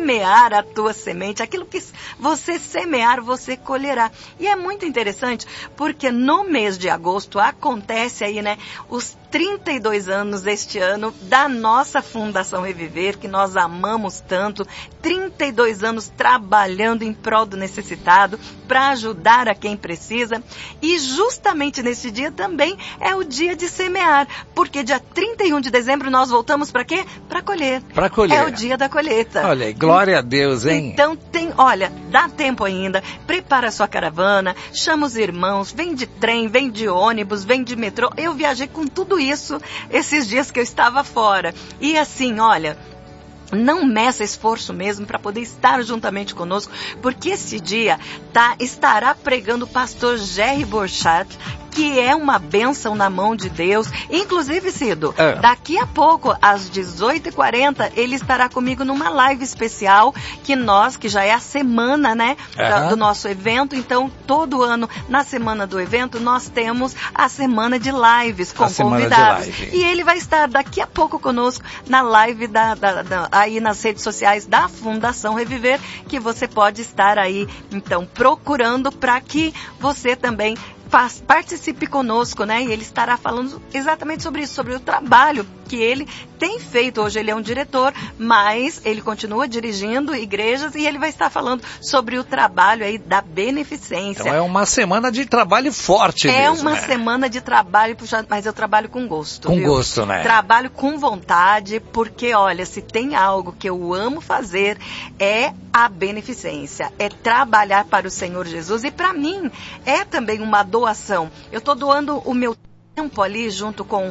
semear a tua semente. Aquilo que você semear, você colherá. E é muito interessante, porque no mês de agosto acontece aí, né, os 32 anos este ano da nossa Fundação Reviver, que nós amamos tanto. 32 anos trabalhando em prol do necessitado, para ajudar a quem precisa. E justamente nesse dia também é o dia de semear, porque dia 31 de dezembro nós voltamos para quê? Para colher. Para colher. É o dia da colheita. Olha, glória a Deus, hein? Então olha, dá tempo ainda, prepara a sua caravana, chama os irmãos, vem de trem, vem de ônibus, vem de metrô. Eu viajei com tudo isso esses dias que eu estava fora. E assim, olha, não meça esforço mesmo para poder estar juntamente conosco, porque esse dia estará pregando o pastor Jerry Borchardt, que é uma bênção na mão de Deus. Inclusive, Cido, daqui a pouco, às 18h40, ele estará comigo numa live especial, que já é a semana, né, do nosso evento. Então, todo ano, na semana do evento, nós temos a semana de lives com convidados. E ele vai estar daqui a pouco conosco na live aí nas redes sociais da Fundação Reviver, que você pode estar aí, então, procurando para que você também participe conosco, né? E ele estará falando exatamente sobre isso, sobre o trabalho que ele tem feito. Hoje ele é um diretor, mas ele continua dirigindo igrejas e ele vai estar falando sobre o trabalho aí da beneficência. Então é uma semana de trabalho forte mesmo, É uma semana de trabalho, mas eu trabalho com gosto. Com gosto, né? Trabalho com vontade, porque olha, se tem algo que eu amo fazer, é a beneficência, é trabalhar para o Senhor Jesus. E para mim é também uma doação. Eu estou doando o meu tempo ali junto com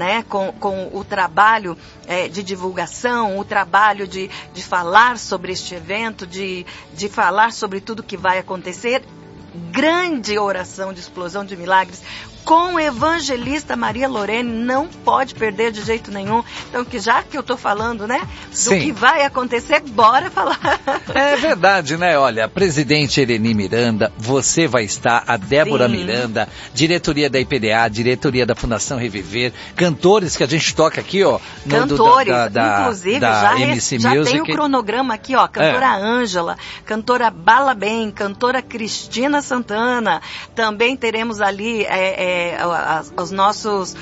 o trabalho de divulgação, o trabalho de falar sobre este evento, de falar sobre tudo que vai acontecer. Grande oração de explosão de milagres com a evangelista Maria Lorene, não pode perder de jeito nenhum. Então, já que eu estou falando, né, do que vai acontecer, bora falar. É verdade, né? Olha, a presidente Ereni Miranda, você vai estar, a Débora Miranda, diretoria da IPDA, diretoria da Fundação Reviver, cantores que a gente toca aqui, ó. Cantores, inclusive, já Music. tem o cronograma aqui, ó. Cantora Ângela, cantora Bala Bem, cantora Cristina Santana. Também teremos ali os nossos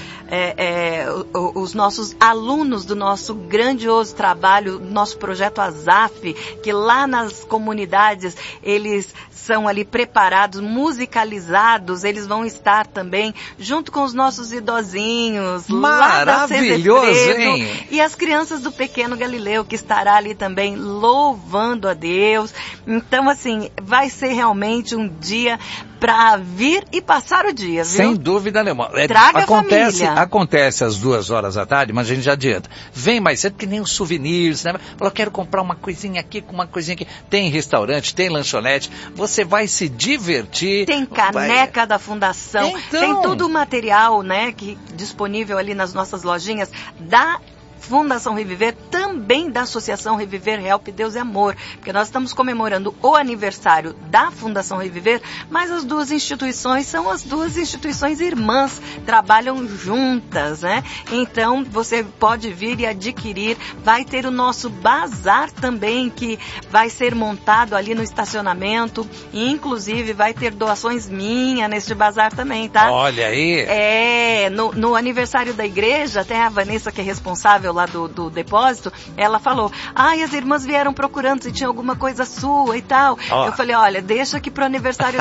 alunos do nosso grandioso trabalho, nosso projeto ASAF, que lá nas comunidades eles são ali preparados, musicalizados, eles vão estar também junto com os nossos idosinhos. Maravilhoso, lá da hein? E as crianças do Pequeno Galileu, que estará ali também louvando a Deus. Então, assim, vai ser realmente um dia para vir e passar o dia, viu? Sem dúvida nenhuma. Traga a família. Acontece às 2h da tarde, mas a gente já adianta. Vem mais cedo, que nem os souvenirs, né? Falou, quero comprar uma coisinha aqui, com uma coisinha aqui. Tem restaurante, tem lanchonete, você vai se divertir. Tem caneca da Fundação, tem todo o material, né, disponível ali nas nossas lojinhas da Fundação Reviver, também da Associação Reviver Help Deus e Amor, porque nós estamos comemorando o aniversário da Fundação Reviver, mas as duas instituições são as duas instituições irmãs, trabalham juntas, né? Então você pode vir e adquirir. Vai ter o nosso bazar também, que vai ser montado ali no estacionamento, e inclusive vai ter doações minhas neste bazar também, tá? Olha aí! No aniversário da igreja, até a Vanessa, que é responsável lá do depósito, ela falou, as irmãs vieram procurando se tinha alguma coisa sua e tal. Eu falei, olha, deixa que pro aniversário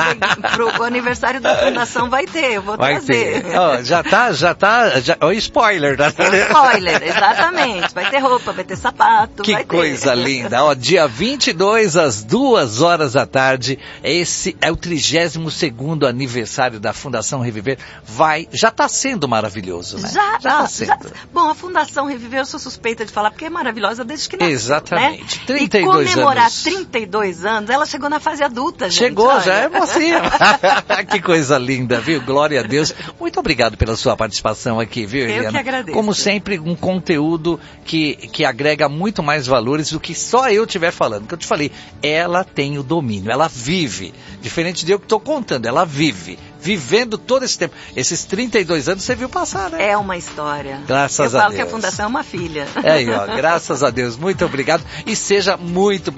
da Fundação vai ter, eu vou trazer. Já tá, spoiler, né? Spoiler, exatamente. Vai ter roupa, vai ter sapato, que coisa linda. Dia 22, às 2h da tarde, esse é o 32º aniversário da Fundação Reviver. Já tá sendo maravilhoso, né? Já tá sendo. Bom, a Fundação Reviver, eu sou suspeita de falar, porque é maravilhosa desde que nasceu. Exatamente. Né? 32 e comemorar anos. 32 anos, ela chegou na fase adulta, gente. Chegou, olha. Já é mocinha. Que coisa linda, viu? Glória a Deus. Muito obrigado pela sua participação aqui, viu, Eliana? Eu que agradeço. Como sempre, um conteúdo que agrega muito mais valores do que só eu estiver falando. Que eu te falei, ela tem o domínio, ela vive. Diferente de eu que estou contando, ela vive. Vivendo todo esse tempo. Esses 32 anos você viu passar, né? É uma história. Graças a Deus. Eu falo que a Fundação é uma filha. Graças a Deus. Muito obrigado. E seja muito